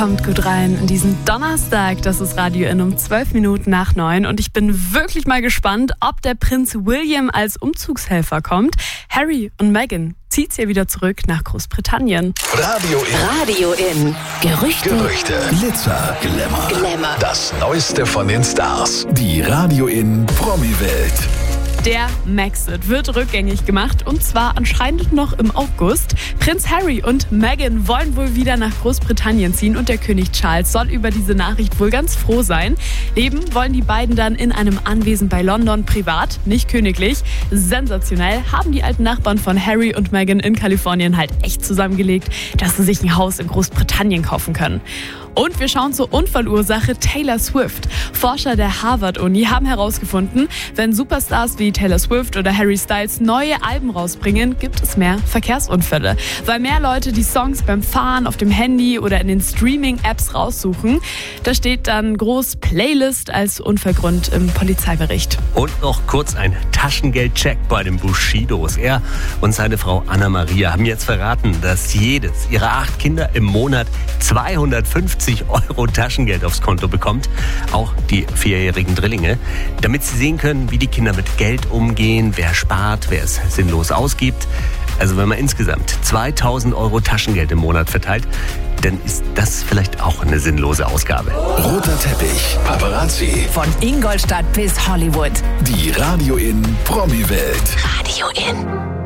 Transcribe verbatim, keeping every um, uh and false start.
Kommt gut rein in diesen Donnerstag. Das ist Radio In um zwölf Minuten nach neun. Und ich bin wirklich mal gespannt, ob der Prinz William als Umzugshelfer kommt. Harry und Meghan zieht's ja wieder zurück nach Großbritannien. Radio In. Radio In. Gerüchte. Gerüchte. Glitzer, Glamour. Glamour. Das Neueste von den Stars. Die Radio In Promi-Welt. Der Maxit wird rückgängig gemacht und zwar anscheinend noch im August. Prinz Harry und Meghan wollen wohl wieder nach Großbritannien ziehen und der König Charles soll über diese Nachricht wohl ganz froh sein. Leben wollen die beiden dann in einem Anwesen bei London privat, nicht königlich. Sensationell haben die alten Nachbarn von Harry und Meghan in Kalifornien halt echt zusammengelegt, dass sie sich ein Haus in Großbritannien kaufen können. Und wir schauen zur Unfallursache Taylor Swift. Forscher der Harvard-Uni haben herausgefunden, wenn Superstars wie Taylor Swift oder Harry Styles neue Alben rausbringen, gibt es mehr Verkehrsunfälle. Weil mehr Leute die Songs beim Fahren auf dem Handy oder in den Streaming-Apps raussuchen. Da steht dann groß Playlist als Unfallgrund im Polizeibericht. Und noch kurz ein Taschengeldcheck bei den Bushidos. Er und seine Frau Anna-Maria haben jetzt verraten, dass jedes ihrer acht Kinder im Monat zweihundertfünfzig Euro Taschengeld aufs Konto bekommt. Auch die vierjährigen Drillinge. Damit sie sehen können, wie die Kinder mit Geld umgehen, wer spart, wer es sinnlos ausgibt. Also wenn man insgesamt zweitausend Euro Taschengeld im Monat verteilt, dann ist das vielleicht auch eine sinnlose Ausgabe. Roter Teppich, Paparazzi. Von Ingolstadt bis Hollywood. Die Radio In Promi-Welt. Radio In.